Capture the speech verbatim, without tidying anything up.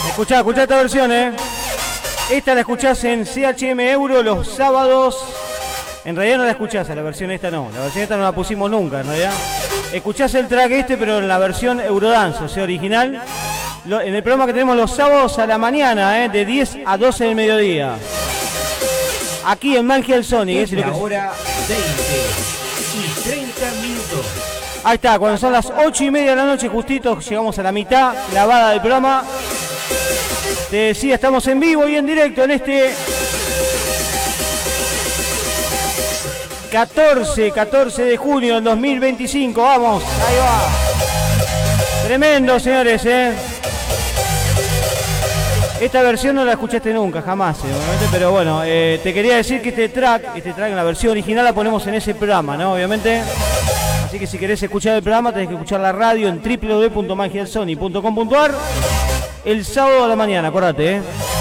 Escuchá, escuchá esta versión, eh. Esta la escuchás en C H M Euro los sábados. En realidad no la escuchás, a la versión esta no. La versión esta no la pusimos nunca, en realidad. Escuchás el track este, pero en la versión Eurodance, o sea, original. Lo, en el programa que tenemos los sábados a la mañana, eh, de diez a doce del mediodía. Aquí en Mangia Sonic. Es la hora veinte y treinta minutos. Ahí está, cuando son las ocho y media de la noche, justito, llegamos a la mitad clavada del programa. Te decía, estamos en vivo y en directo en este catorce, catorce de junio del dos mil veinticinco. Vamos, ahí va. Tremendo, señores, eh. Esta versión no la escuchaste nunca, jamás, eh, obviamente, pero bueno, eh, te quería decir que este track, este track en la versión original la ponemos en ese programa, ¿no? Obviamente. Así que si querés escuchar el programa, tenés que escuchar la radio en w w w punto mangiasonic punto com punto a r el sábado a la mañana, acordate, ¿eh?